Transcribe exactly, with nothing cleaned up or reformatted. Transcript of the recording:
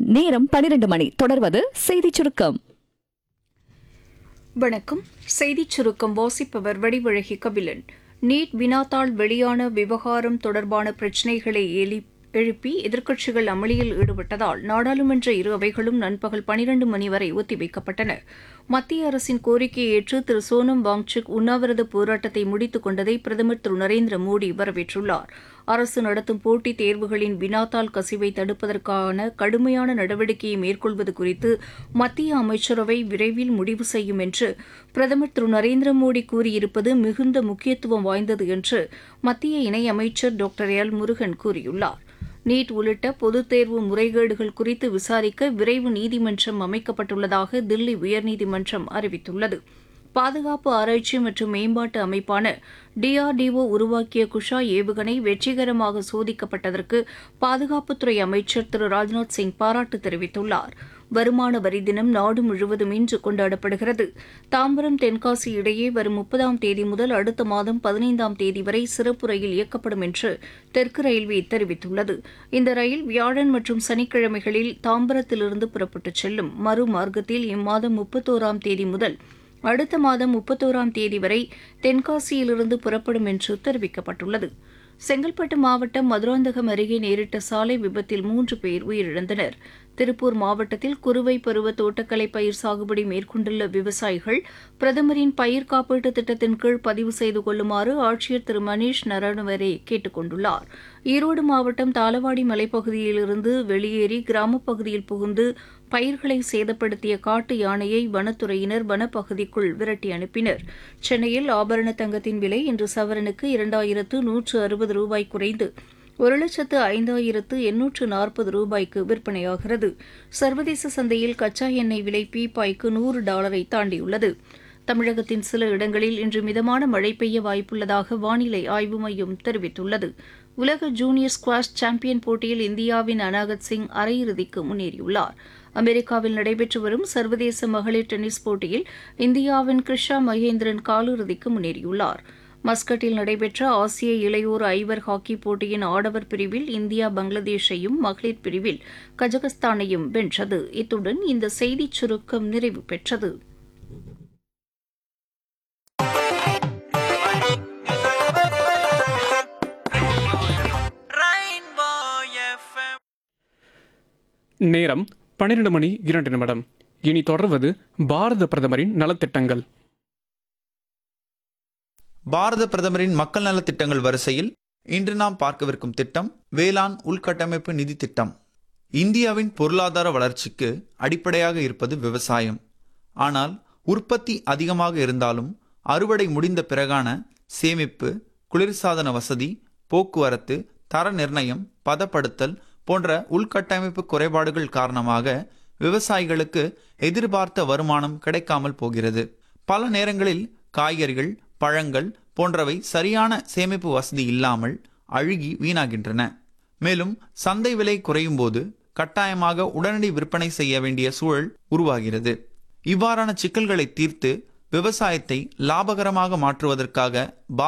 நேரம் பனிரெண்டு மணி. தொடர்வது செய்திச் சுருக்கம். வணக்கம். செய்திச் சுருக்கம் வாசிப்பவர் வடிவழகி கபிலன். நீட் வினாத்தாள் வெளியான விவகாரம் தொடர்பான பிரச்சினைகளை எழு எழுப்பி எதிர்க்கட்சிகள் அமளியில் ஈடுபட்டதால் நாடாளுமன்ற இரு அவைகளும் நண்பகல் பனிரண்டு மணி வரை ஒத்திவைக்கப்பட்டன. மத்திய அரசின் கோரிக்கையை ஏற்று திரு சோனம் வாங்சுக் உண்ணாவிரத போராட்டத்தை முடித்துக் கொண்டதை பிரதமர் திரு நரேந்திர மோடி வரவேற்றுள்ளார். அரசு நடத்தும் போட்டித் தேர்வுகளின் வினாத்தாள் கசிவை தடுப்பதற்கான கடுமையான நடவடிக்கையை மேற்கொள்வது குறித்து மத்திய அமைச்சரவை விரைவில் முடிவு செய்யும் என்று பிரதமர் திரு நரேந்திர மோடி கூறியிருப்பது மிகுந்த முக்கியத்துவம் வாய்ந்தது என்று மத்திய இணையமைச்சர் டாக்டர் எல் முருகன் கூறியுள்ளார். நீட் உள்ளிட்ட பொதுத் தேர்வு முறைகேடுகள் குறித்து விசாரிக்க விரைவு நீதிமன்றம் அமைக்கப்பட்டுள்ளதாக தில்லி உயர்நீதிமன்றம் அறிவித்துள்ளது. பாதுகாப்பு ஆராய்ச்சி மற்றும் மேம்பாட்டு அமைப்பான டிஆர்டிஓ உருவாக்கிய குஷா ஏவுகணை வெற்றிகரமாக சோதிக்கப்பட்டதற்கு பாதுகாப்புத்துறை அமைச்சர் திரு ராஜ்நாத் சிங் பாராட்டு தெரிவித்துள்ளார். வருமான வரி தினம் நாடு முழுவதும் இன்று கொண்டாடப்படுகிறது. தாம்பரம் தென்காசி இடையே வரும் முப்பதாம் தேதி முதல் அடுத்த மாதம் பதினைந்தாம் தேதி வரை சிறப்பு ரயில் இயக்கப்படும் என்று தெற்கு ரயில்வே தெரிவித்துள்ளது. இந்த ரயில் வியாழன் மற்றும் சனிக்கிழமைகளில் தாம்பரத்திலிருந்து புறப்பட்டுச் செல்லும். மறுமார்க்கத்தில் இம்மாதம் முப்பத்தோராம் தேதி முதல் அடுத்த மாதம் முப்பத்தோராம் தேதி வரை தென்காசியிலிருந்து புறப்படும் என்று தெரிவிக்கப்பட்டுள்ளது. செங்கல்பட்டு மாவட்டம் மதுராந்தகம் அருகே நேரிட்ட சாலை விபத்தில் மூன்று பேர் உயிரிழந்தனர். திருப்பூர் மாவட்டத்தில் குறுவை பருவ தோட்டக்கலை பயிர் சாகுபடி மேற்கொண்டுள்ள விவசாயிகள் பிரதமரின் பயிர் காப்பீட்டு திட்டத்தின் கீழ் பதிவு செய்து கொள்ளுமாறு ஆட்சியர் திரு மணீஷ் நரவனே கேட்டுக் கொண்டுள்ளார். ஈரோடு மாவட்டம் தாளவாடி மலைப்பகுதியிலிருந்து வெளியேறி கிராமப் பகுதியில் புகுந்து பயிர்களை சேதப்படுத்திய காட்டு யானையை வனத்துறையினர் வனப்பகுதிக்குள் விரட்டி அனுப்பினர். சென்னையில் ஆபரண தங்கத்தின் விலை இன்று சவரனுக்கு இரண்டாயிரத்து நூற்று அறுபது ரூபாய் குறைந்து ஒரு லட்சத்து ஐந்தாயிரத்து எண்ணூற்று நாற்பது ரூபாய்க்கு விற்பனையாகிறது. சர்வதேச சந்தையில் கச்சா எண்ணெய் விலை பீப்பாய்க்கு நூறு டாலரை தாண்டியுள்ளது. தமிழகத்தின் சில இடங்களில் இன்று மிதமான மழை பெய்ய வாய்ப்புள்ளதாக வானிலை ஆய்வு மையம் தெரிவித்துள்ளது. உலக ஜூனியர் ஸ்குவாஷ் சாம்பியன் போட்டியில் இந்தியாவின் அனாகத் சிங் அரையிறுதிக்கு முன்னேறியுள்ளார். அமெரிக்காவில் நடைபெற்று வரும் சர்வதேச மகளிர் டென்னிஸ் போட்டியில் இந்தியாவின் கிருஷா மகேந்திரன் காலிறுதிக்கு முன்னேறியுள்ளார். மஸ்கட்டில் நடைபெற்ற ஆசிய இளையோர் ஐவர் ஹாக்கி போட்டியின் ஆடவர் பிரிவில் இந்தியா பங்களாதேஷையும் மகளிர் பிரிவில் கஜகஸ்தானையும் வென்றது. இத்துடன் இந்த செய்திச் சுருக்கம் நிறைவு பெற்றது. நேரம் பன்னிரண்டு மணி இரண்டு நிமிடம். இனி தொடர்வது பாரத பிரதமரின் நலத்திட்டங்கள். பாரத பிரதமரின் மக்கள் நலத் திட்டங்கள் வரிசையில் இன்று நாம் பார்க்கவிருக்கும் திட்டம் வேளாண் உள்கட்டமைப்பு நிதி திட்டம். இந்தியாவின் பொருளாதார வளர்ச்சிக்கு அடிப்படையாக இருப்பது விவசாயம். ஆனால் உற்பத்தி அதிகமாக இருந்தாலும் அறுவடை முடிந்த பிறகான சேமிப்பு, குளிர்சாதன வசதி, போக்குவரத்து, தர நிர்ணயம், பதப்படுத்தல் போன்ற உள்கட்டமைப்பு குறைபாடுகள் காரணமாக விவசாயிகளுக்கு எதிர்பார்த்த வருமானம் கிடைக்காமல் போகிறது. பல நேரங்களில் காய்கறிகள், பழங்கள் போன்றவை சரியான சேமிப்பு வசதி இல்லாமல் அழுகி வீணாகின்றன. மேலும் சந்தை விலை குறையும் போது கட்டாயமாக உடனடி விற்பனை செய்ய வேண்டிய சூழல் உருவாகிறது. இவ்வாறான சிக்கல்களை தீர்த்து விவசாயத்தை லாபகரமாக மாற்றுவதற்காக